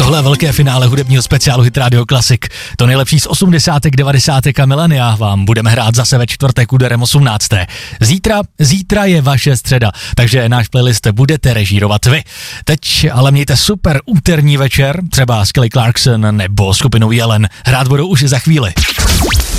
Tohle je velké finále hudebního speciálu Hit Radio Classic. To nejlepší z 80., 90. a milenia vám budeme hrát zase ve čtvrtek úderem 18. Zítra je vaše středa, takže náš playlist budete režírovat vy. Teď ale mějte super úterní večer, třeba s Kelly Clarkson nebo skupinou Jelen. Hrát budou už za chvíli.